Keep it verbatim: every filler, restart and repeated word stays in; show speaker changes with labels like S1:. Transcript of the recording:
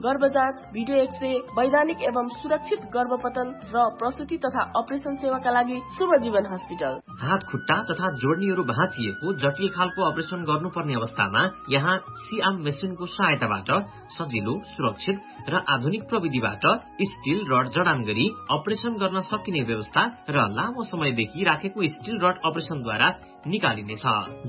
S1: गर्भ जाँच, video x-ray, वैधानिक एवं सुरक्षित गर्भपतन र प्रसुति तथा अपरेसन सेवाका लागि शुभ जीवन हस्पिटल।
S2: हात खुट्टा तथा जोड्नीहरू भाँचिएको जटिल खालको अपरेसन गर्नुपर्ने अवस्थामा यहाँ सिआम मेसिनको सहायताबाट सजिलो, सुरक्षित र आधुनिक प्रविधिबाट स्टील रड जडान गरी अपरेसन गर्न सकिने व्यवस्था र लामो समयदेखि राखेको स्टील रड अपरेसनद्वारा निकालिनेछ।